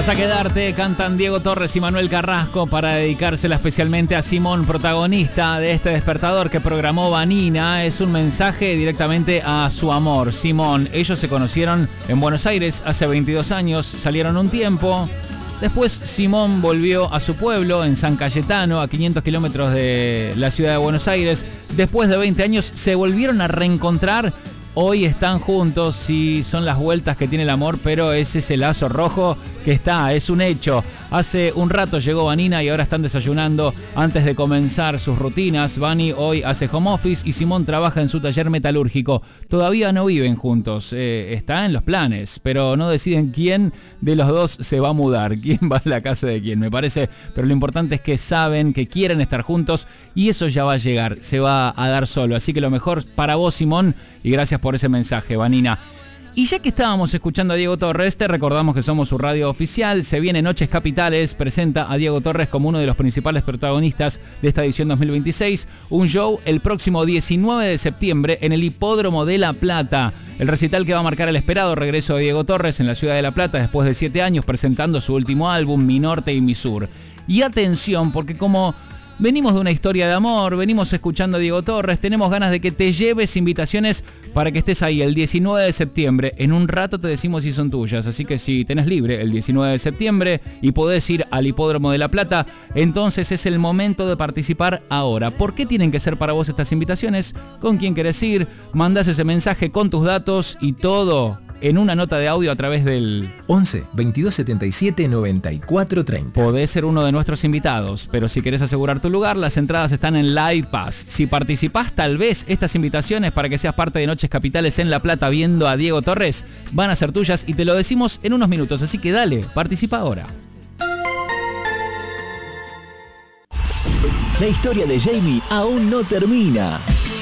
Vas a quedarte, cantan Diego Torres y Manuel Carrasco para dedicársela especialmente a Simón, protagonista de este despertador que programó Vanina. Es un mensaje directamente a su amor, Simón. Ellos se conocieron en Buenos Aires hace 22 años, salieron un tiempo. Después Simón volvió a su pueblo, en San Cayetano, a 500 kilómetros de la ciudad de Buenos Aires. Después de 20 años se volvieron a reencontrar. Hoy están juntos y son las vueltas que tiene el amor, pero ese es el lazo rojo que está, es un hecho. Hace un rato llegó Vanina y ahora están desayunando antes de comenzar sus rutinas. Vani hoy hace home office y Simón trabaja en su taller metalúrgico. Todavía no viven juntos, está en los planes, pero no deciden quién de los dos se va a mudar, quién va a la casa de quién, me parece. Pero lo importante es que saben que quieren estar juntos y eso ya va a llegar, se va a dar solo. Así que lo mejor para vos, Simón, y gracias por ese mensaje, Vanina. Y ya que estábamos escuchando a Diego Torres, te recordamos que somos su radio oficial. Se viene Noches Capitales, presenta a Diego Torres como uno de los principales protagonistas de esta edición 2026. Un show el próximo 19 de septiembre en el Hipódromo de La Plata. El recital que va a marcar el esperado regreso de Diego Torres en la ciudad de La Plata después de 7 años presentando su último álbum, Mi Norte y Mi Sur. Y atención, porque como venimos de una historia de amor, venimos escuchando a Diego Torres, tenemos ganas de que te lleves invitaciones para que estés ahí el 19 de septiembre. En un rato te decimos si son tuyas, así que si tenés libre el 19 de septiembre y podés ir al Hipódromo de La Plata, entonces es el momento de participar ahora. ¿Por qué tienen que ser para vos estas invitaciones? ¿Con quién querés ir? Mandás ese mensaje con tus datos y todo en una nota de audio a través del 11 22 77 94 30. Podés ser uno de nuestros invitados, pero si querés asegurar tu lugar, las entradas están en Live Pass. Si participás, tal vez estas invitaciones para que seas parte de Noches Capitales en La Plata viendo a Diego Torres van a ser tuyas y te lo decimos en unos minutos, así que dale, participa ahora. La historia de Jamie aún no termina.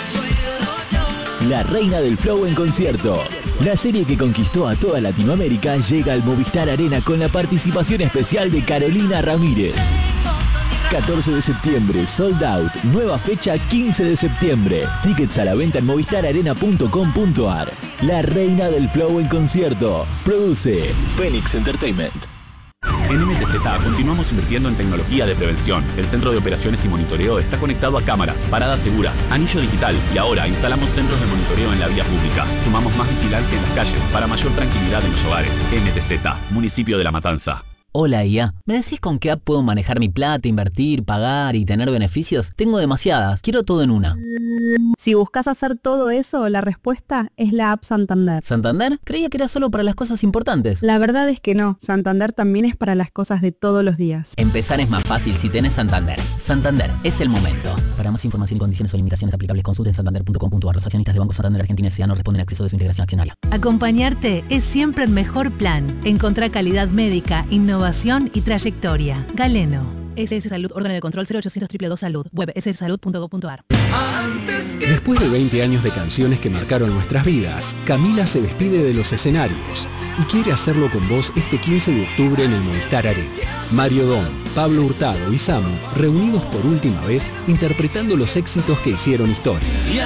La reina del flow en concierto. La serie que conquistó a toda Latinoamérica llega al Movistar Arena con la participación especial de Carolina Ramírez. 14 de septiembre, sold out. Nueva fecha 15 de septiembre. Tickets a la venta en movistararena.com.ar. La reina del flow en concierto. Produce Phoenix Entertainment. En MTZ continuamos invirtiendo en tecnología de prevención. El centro de operaciones y monitoreo está conectado a cámaras, paradas seguras, anillo digital y ahora instalamos centros de monitoreo en la vía pública. Sumamos más vigilancia en las calles para mayor tranquilidad en los hogares. MTZ, municipio de La Matanza. Hola IA, ¿me decís con qué app puedo manejar mi plata, invertir, pagar y tener beneficios? Tengo demasiadas, quiero todo en una. Si buscas hacer todo eso, la respuesta es la app Santander. ¿Santander? Creía que era solo para las cosas importantes. La verdad es que no, Santander también es para las cosas de todos los días. Empezar es más fácil si tenés Santander. Santander, es el momento. Para más información y condiciones o limitaciones aplicables, consulten santander.com.ar. Los accionistas de Banco Santander Argentina S.A. no responden a acceso de su integración accionaria. Acompañarte es siempre el mejor plan. Encontrá calidad médica, innovación y trayectoria. Galeno. SS Salud, órgano de control 0800 222 Salud. Web sssalud.gov.ar. Después de 20 años de canciones que marcaron nuestras vidas, Camila se despide de los escenarios y quiere hacerlo con vos este 15 de octubre en el Movistar Arena. Mario Dom, Pablo Hurtado y Samu, reunidos por última vez, interpretando los éxitos que hicieron historia.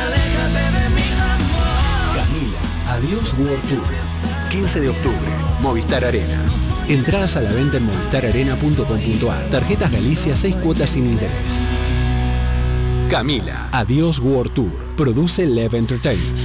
Camila, Adiós World Tour. 15 de octubre, Movistar Arena. Entradas a la venta en movistararena.com.ar. Tarjetas Galicia, 6 cuotas sin interés. Camila, Adiós World Tour. Produce Lev Entertainment.